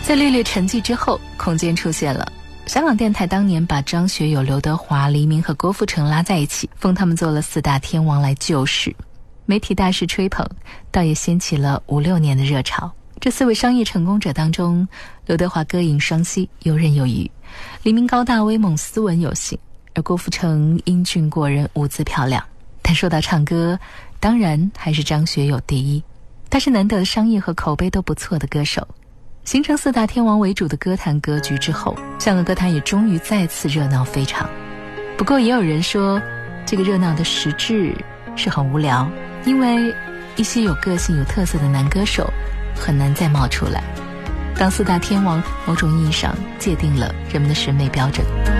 在略略沉寂之后，空间出现了。香港电台当年把张学友、刘德华、黎明和郭富城拉在一起，封他们做了四大天王来救市。媒体大肆吹捧，倒也掀起了5-6年的热潮。这4位商业成功者当中，刘德华歌影双栖，游刃有余；黎明高大威猛，斯文有型；而郭富城英俊过人，舞姿漂亮。但说到唱歌，当然还是张学友第一。他是难得的商业和口碑都不错的歌手。形成四大天王为主的歌坛格局之后，香港歌坛也终于再次热闹非常。不过也有人说，这个热闹的实质是很无聊，因为一些有个性有特色的男歌手很难再冒出来。当四大天王某种意义上界定了人们的审美标准。